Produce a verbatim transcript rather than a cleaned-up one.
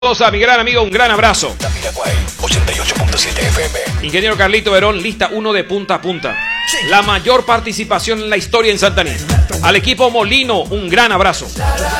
A mi gran amigo, un gran abrazo. ochenta y ocho punto siete F M. Ingeniero Carlito Verón, lista uno de punta a punta. La mayor participación en la historia en Santa Anita. Al equipo Molino, un gran abrazo.